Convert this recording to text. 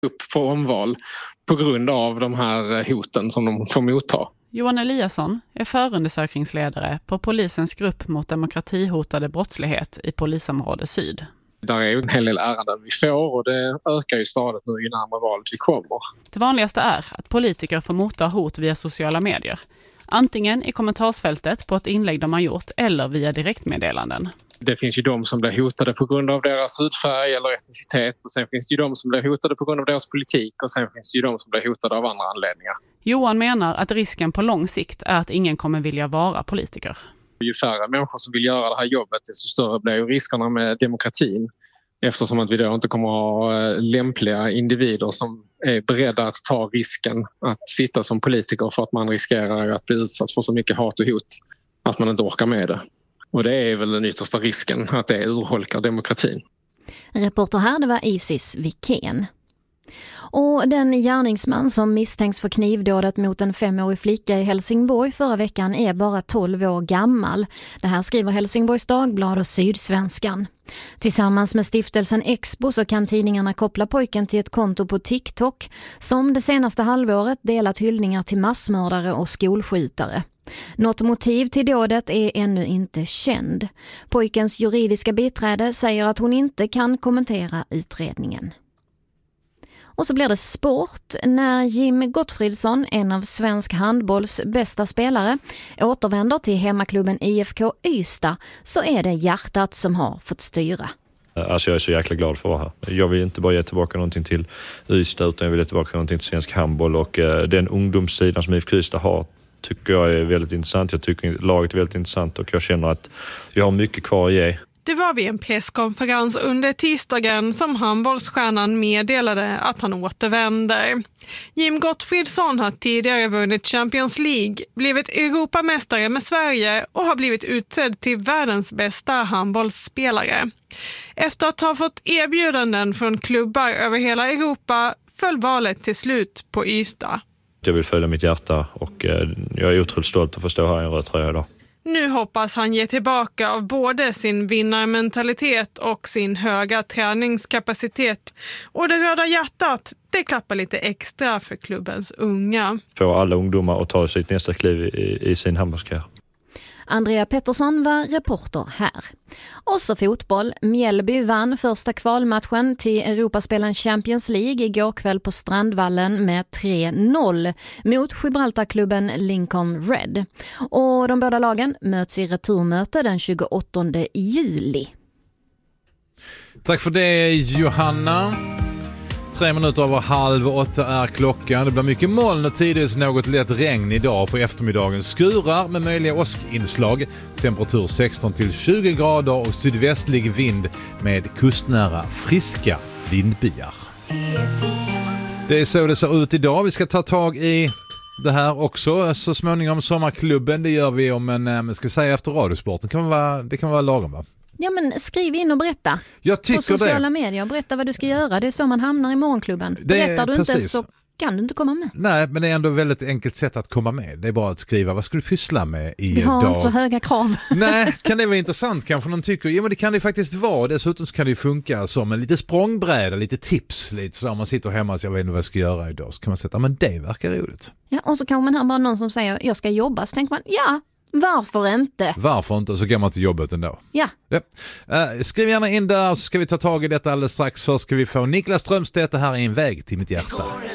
upp för omval på grund av de här hoten som de får motta. Johan Eliasson är förundersökningsledare på polisens grupp mot demokratihotade brottslighet i polisområde Syd. Där är ju en hel del ärenden vi får och det ökar ju stadigt nu ju närmare valet vi kommer. Det vanligaste är att politiker får motta hot via sociala medier. Antingen i kommentarsfältet på ett inlägg de har gjort eller via direktmeddelanden. Det finns ju de som blir hotade på grund av deras hudfärg eller etnicitet och sen finns det ju de som blir hotade på grund av deras politik och sen finns det ju de som blir hotade av andra anledningar. Johan menar att risken på lång sikt är att ingen kommer vilja vara politiker. Ju färre människor som vill göra det här jobbet desto större blir ju riskerna med demokratin. Eftersom att vi då inte kommer att ha lämpliga individer som är beredda att ta risken att sitta som politiker för att man riskerar att bli utsatt för så mycket hat och hot att man inte orkar med det. Och det är väl den yttersta risken, att det urholkar demokratin. Reporter här, det var Isis Wikén. Och den gärningsman som misstänks för knivdådet mot en 5-årig flicka i Helsingborg förra veckan är bara 12 år gammal. Det här skriver Helsingborgs Dagblad och Sydsvenskan. Tillsammans med stiftelsen Expo så kan tidningarna koppla pojken till ett konto på TikTok som det senaste halvåret delat hyllningar till massmördare och skolskjutare. Något motiv till dådet är ännu inte känd. Pojkens juridiska biträde säger att hon inte kan kommentera utredningen. Och så blir det sport. När Jim Gottfridsson, en av svensk handbolls bästa spelare, återvänder till hemmaklubben IFK Ystad så är det hjärtat som har fått styra. Alltså jag är så jäkla glad för att vara här. Jag vill inte bara ge tillbaka någonting till Ystad utan jag vill ge tillbaka någonting till svensk handboll och den ungdomssidan som IFK Ystad har tycker jag är väldigt intressant. Jag tycker laget är väldigt intressant och jag känner att jag har mycket kvar att ge. Det var vid en presskonferens under tisdagen som handbollsstjärnan meddelade att han återvänder. Jim Gottfridsson har tidigare vunnit Champions League, blivit Europamästare med Sverige och har blivit utsedd till världens bästa handbollsspelare. Efter att ha fått erbjudanden från klubbar över hela Europa föll valet till slut på Ystad. Jag vill följa mitt hjärta och jag är otroligt stolt att få stå här i en röd tröja idag. Nu hoppas han ge tillbaka av både sin vinnarmentalitet och sin höga träningskapacitet. Och det röda hjärtat, det klappar lite extra för klubbens unga. För alla ungdomar att ta sitt nästa kliv i sin handbollskarriär. Andrea Pettersson var reporter här. Och så fotboll. Mjällby vann första kvalmatchen till Europaspelen Champions League igår kväll på Strandvallen med 3-0 mot Gibraltarklubben Lincoln Red. Och de båda lagen möts i returmöte den 28 juli. Tack för det, Johanna. 3 minuter över 7:30 är klockan. Det blir mycket moln och tidvis något lätt regn idag på eftermiddagen. Skurar med möjliga åskinslag. Temperatur 16 till 20 grader och sydvästlig vind med kustnära friska vindbyar. Det är så det ser ut idag. Vi ska ta tag i det här också så småningom. Sommarklubben, det gör vi om en, ska vi säga efter radiosporten. Det kan vara lagom, va? Ja, men skriv in och berätta. Jag tycker på sociala medier. Berätta vad du ska göra. Det är så man hamnar i morgonklubben. Berättar du inte så kan du inte komma med. Nej, men det är ändå ett väldigt enkelt sätt att komma med. Det är bara att skriva, vad ska du pyssla med i Vi har dag? inte så höga krav. Nej, kan det vara intressant kanske någon tycker? Ja, men det kan det faktiskt vara. Dessutom så kan det funka som en lite språngbräda, lite tips. Lite så om man sitter hemma och jag vet inte vad jag ska göra idag. Så kan man säga, men det verkar roligt. Ja, och så kan man höra bara någon som säger, jag ska jobba. Så tänker man, ja, varför inte? Varför inte? Så kan man till jobbet ändå. Ja. Skriv gärna in där så ska vi ta tag i detta alldeles strax. Först ska vi få Niklas Strömstedt. Det här är En väg till mitt hjärta.